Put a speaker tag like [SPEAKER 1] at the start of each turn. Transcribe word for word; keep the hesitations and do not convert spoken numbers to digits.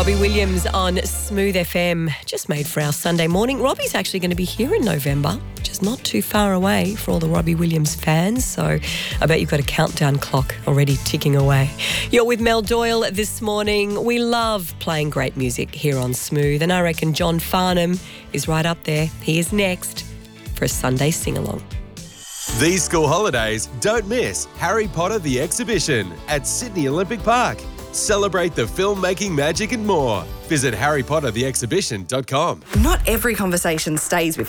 [SPEAKER 1] Robbie Williams on Smooth F M, just made for our Sunday morning. Robbie's actually going to be here in November, which is not too far away for all the Robbie Williams fans. So I bet you've got a countdown clock already ticking away. You're with Mel Doyle this morning. We love playing great music here on Smooth, and I reckon John Farnham is right up there. He is next for a Sunday sing-along.
[SPEAKER 2] These school holidays, don't miss Harry Potter the Exhibition at Sydney Olympic Park. Celebrate the filmmaking magic and more. Visit harry potter the exhibition dot com.
[SPEAKER 3] Not every conversation stays with